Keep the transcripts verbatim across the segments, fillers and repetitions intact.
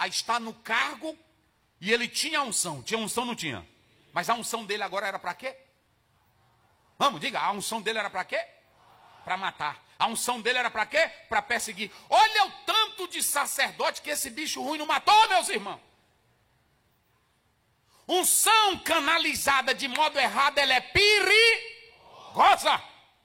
a estar no cargo, e ele tinha unção. Tinha unção, não tinha? Mas a unção dele agora era para quê? Vamos, diga, a unção dele era para quê? Para matar. A unção dele era para quê? Para perseguir. Olha o tanto de sacerdote que esse bicho ruim não matou, meus irmãos. Unção canalizada de modo errado, ela é perigosa.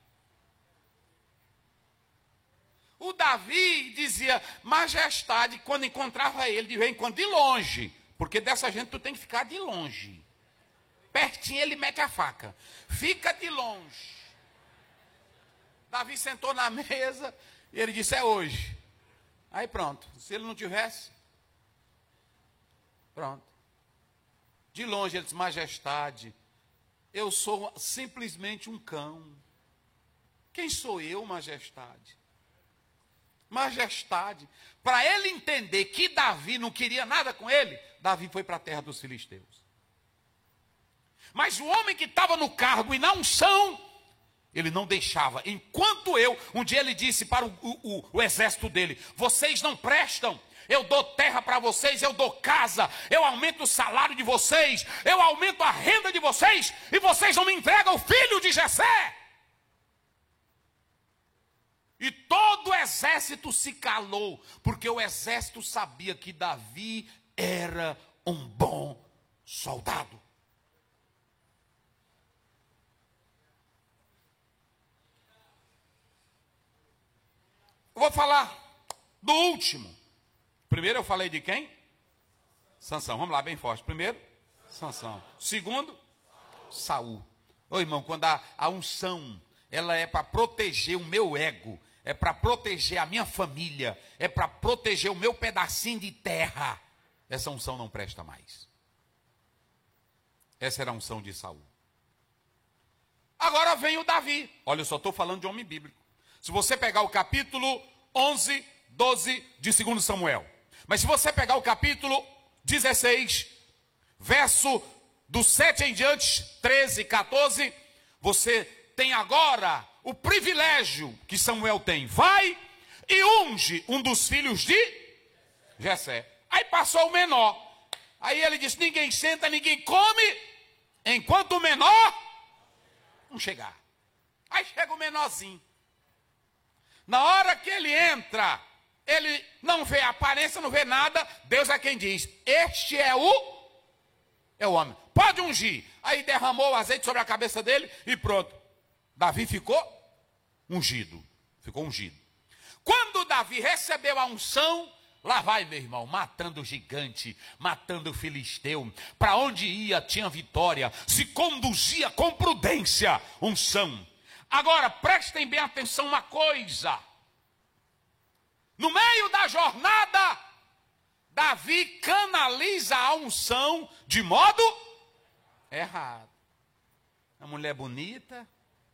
O Davi dizia, majestade, quando encontrava ele, de vez em quando, de longe. Porque dessa gente tu tem que ficar de longe. Pertinho ele mete a faca. Fica de longe. Davi sentou na mesa e ele disse, é hoje. Aí pronto. Se ele não tivesse, pronto. De longe ele disse, majestade, eu sou simplesmente um cão. Quem sou eu, majestade? Majestade. Para ele entender que Davi não queria nada com ele, Davi foi para a terra dos filisteus. Mas o homem que estava no cargo e na unção, ele não deixava. Enquanto eu, um dia ele disse para o, o, o exército dele, vocês não prestam. Eu dou terra para vocês, eu dou casa, eu aumento o salário de vocês, eu aumento a renda de vocês, e vocês não me entregam o filho de Jessé. E todo o exército se calou, porque o exército sabia que Davi era um bom soldado. Eu vou falar do último. Primeiro eu falei de quem? Sansão. Vamos lá, bem forte. Primeiro, Sansão. Segundo, Saul. Ô irmão, quando a, a unção, ela é para proteger o meu ego, é para proteger a minha família, é para proteger o meu pedacinho de terra, essa unção não presta mais. Essa era a unção de Saul. Agora vem o Davi. Olha, eu só estou falando de homem bíblico. Se você pegar o capítulo onze, doze de segundo Samuel. Mas se você pegar o capítulo dezesseis, verso do sete em diante, treze, quatorze, você tem agora o privilégio que Samuel tem. Vai e unge um dos filhos de Jessé. Aí passou o menor. Aí ele disse, ninguém senta, ninguém come, enquanto o menor não chegar. Aí chega o menorzinho. Na hora que ele entra, ele não vê aparência, não vê nada, Deus é quem diz, este é o, é o homem, pode ungir. Aí derramou o azeite sobre a cabeça dele e pronto. Davi ficou ungido, ficou ungido. Quando Davi recebeu a unção, lá vai, meu irmão, matando o gigante, matando o filisteu, para onde ia tinha vitória, se conduzia com prudência, unção. Agora, prestem bem atenção uma coisa. No meio da jornada, Davi canaliza a unção de modo errado. A mulher bonita,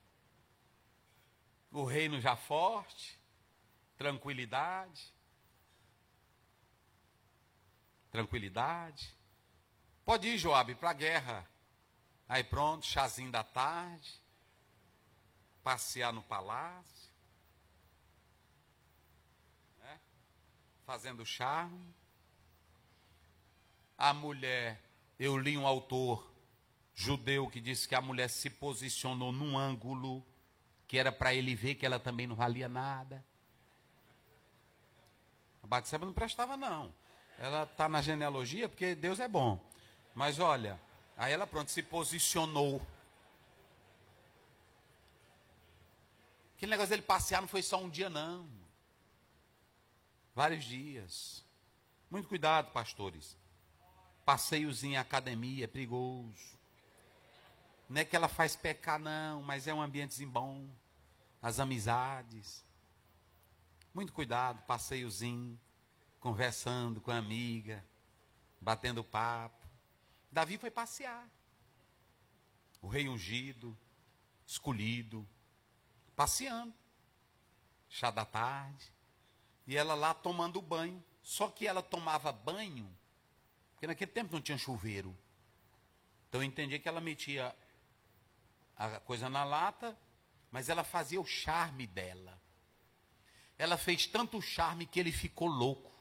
o reino já forte, tranquilidade. Tranquilidade. Pode ir, Joabe, para a guerra. Aí pronto, chazinho da tarde. Passear no palácio, né? Fazendo charme. A mulher, eu li um autor judeu que disse que a mulher se posicionou num ângulo que era para ele ver que ela também não valia nada. A Batseba não prestava não. Ela está na genealogia porque Deus é bom. Mas olha, aí ela pronto se posicionou. Aquele negócio dele passear não foi só um dia, não. Vários dias. Muito cuidado, pastores. Passeios em academia é perigoso. Não é que ela faz pecar, não, mas é um ambientezinho bom. As amizades. Muito cuidado, passeiozinho, conversando com a amiga, batendo papo. Davi foi passear. O rei ungido, escolhido, passeando, chá da tarde, e ela lá tomando banho. Só que ela tomava banho, porque naquele tempo não tinha chuveiro. Então eu entendi que ela metia a coisa na lata, mas ela fazia o charme dela. Ela fez tanto charme que ele ficou louco.